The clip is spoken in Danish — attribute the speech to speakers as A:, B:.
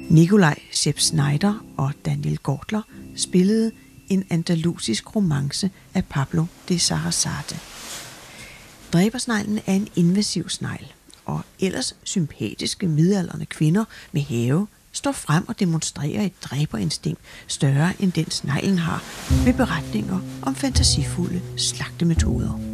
A: Nikolaj Sepp Schneider og Daniel Gortler spillede en andalusisk romance af Pablo de Sarasate. Dræbersneglen er en invasiv snegl, og ellers sympatiske midaldrende kvinder med have står frem og demonstrerer et dræberinstinkt større end den sneglen har ved beretninger om fantasifulde slagtemetoder.